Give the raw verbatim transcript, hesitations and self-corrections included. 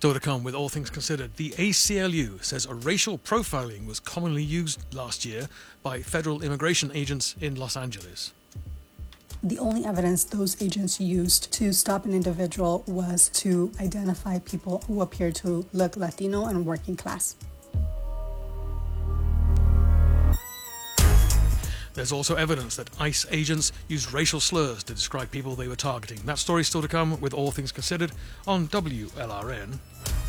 Still to come with All Things Considered, the A C L U says a racial profiling was commonly used last year by federal immigration agents in Los Angeles. The only evidence those agents used to stop an individual was to identify people who appeared to look Latino and working class. There's also evidence that ICE agents used racial slurs to describe people they were targeting. That story's still to come with All Things Considered on W L R N.